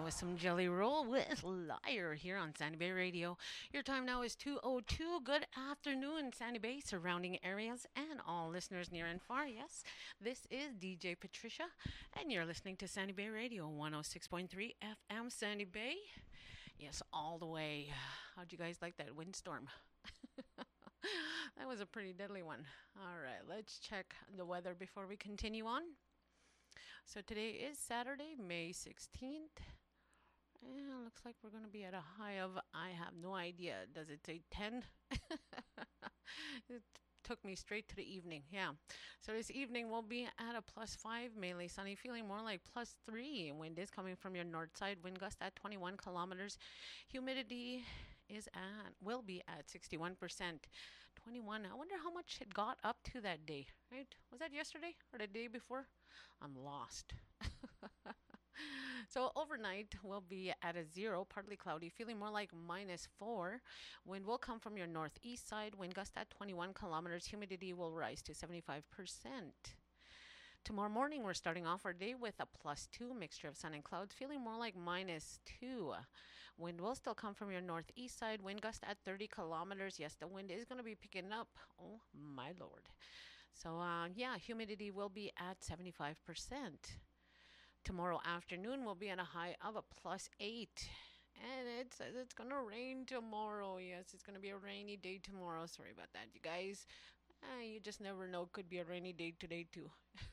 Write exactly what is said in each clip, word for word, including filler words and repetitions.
was some Jelly Roll with Liar here on Sandy Bay Radio. Your time now is two oh two. Good afternoon, Sandy Bay, surrounding areas, and all listeners near and far. Yes, this is D J Patricia, and you're listening to Sandy Bay Radio, one oh six point three F M Sandy Bay. Yes, all the way. How'd you guys like that windstorm? That was a pretty deadly one. All right, let's check the weather before we continue on. So today is Saturday, May sixteenth. And looks like we're going to be at a high of, I have no idea. Does it say ten? It took me straight to the evening. Yeah. So this evening we'll be at a plus five, mainly sunny, feeling more like plus three. Wind is coming from your north side. Wind gust at twenty-one kilometers. Humidity is at, will be at sixty-one percent. twenty-one. I wonder how much it got up to that day, right? Was that yesterday or the day before? I'm lost. So overnight we'll be at a zero, partly cloudy, feeling more like minus four. Wind will come from your northeast side. Wind gust at twenty-one kilometers. Humidity will rise to seventy-five percent. Tomorrow morning, we're starting off our day with a plus two, mixture of sun and clouds, feeling more like minus two. Wind will still come from your northeast side. Wind gust at thirty kilometers. Yes, the wind is going to be picking up. Oh, my Lord. So, uh, yeah, humidity will be at seventy-five percent. Tomorrow afternoon, we'll be at a high of a plus eight. And it says it's going to rain tomorrow. Yes, it's going to be a rainy day tomorrow. Sorry about that, you guys. Uh, you just never know. Could be a rainy day today, too.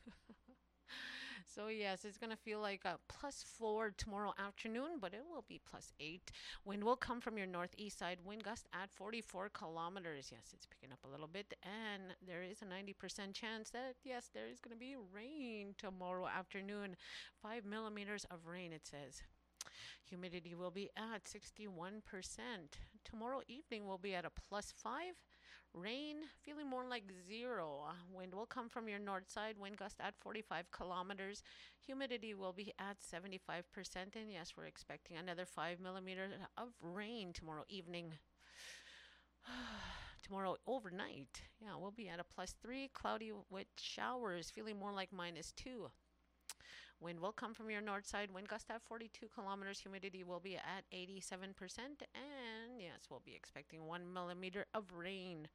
So, yes, it's going to feel like a plus four tomorrow afternoon, but it will be plus eight. Wind will come from your northeast side. Wind gust at forty-four kilometers. Yes, it's picking up a little bit. And there is a ninety percent chance that, yes, there is going to be rain tomorrow afternoon. Five millimeters of rain, it says. Humidity will be at sixty-one percent. Tomorrow evening will be at a plus five. Rain feeling more like zero. Wind will come from your north side. Wind gust at forty-five kilometers. Humidity will be at seventy-five percent. And yes, we're expecting another five millimeters of rain tomorrow evening. Tomorrow overnight, yeah, we'll be at a plus three. Cloudy with showers, feeling more like minus two. Wind will come from your north side. Wind gust at forty-two kilometers. Humidity will be at eighty-seven percent. And yes, we'll be expecting one millimeter of rain.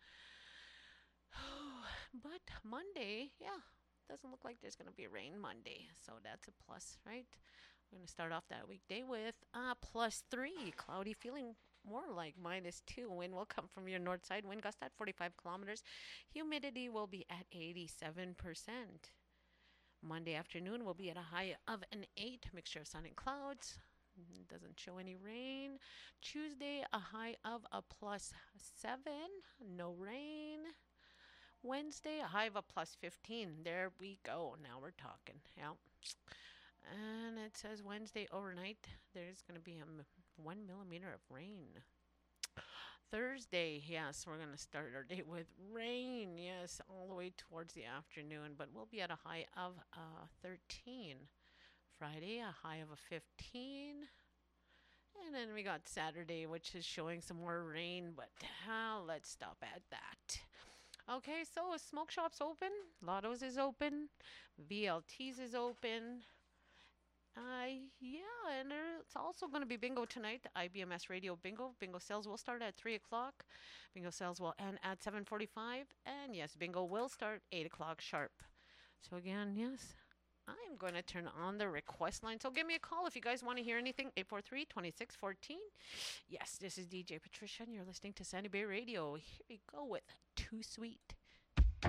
But Monday, yeah, doesn't look like there's going to be rain Monday. So that's a plus, right? We're going to start off that weekday with uh, plus three. Cloudy, feeling more like minus two. Wind will come from your north side. Wind gust at forty-five kilometers. Humidity will be at eighty-seven percent. Monday afternoon will be at a high of an eight, mixture of sun and clouds. It doesn't show any rain. Tuesday, a high of a plus seven, no rain. Wednesday, a high of a plus fifteen. There we go. Now we're talking. Yeah. And it says Wednesday overnight, there's going to be a m- one millimeter of rain. Thursday, yes, we're going to start our day with rain, yes, all the way towards the afternoon, but we'll be at a high of uh, thirteen. Friday, a high of a fifteen. And then we got Saturday, which is showing some more rain, but uh, let's stop at that. Okay, so smoke shops open, Lotto's is open, V L T's is open. Uh, yeah, and there, it's also going to be bingo tonight. The I B M S Radio Bingo. Bingo sales will start at three o'clock. Bingo sales will end at seven forty-five. And yes, bingo will start eight o'clock sharp. So again, yes, I'm going to turn on the request line. So give me a call if you guys want to hear anything. eight four three, two six one four. Yes, this is D J Patricia, and you're listening to Sandy Bay Radio. Here we go with Too Sweet.